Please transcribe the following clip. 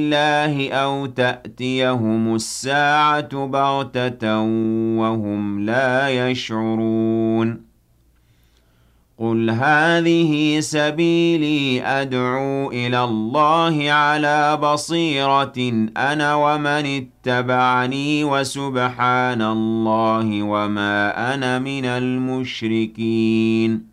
الله أو تأتيهم الساعة بغتة وهم لا يشعرون قل هذه سبيلي أدعو إلى الله على بصيرة أنا ومن اتبعني وسبحان الله وما أنا من المشركين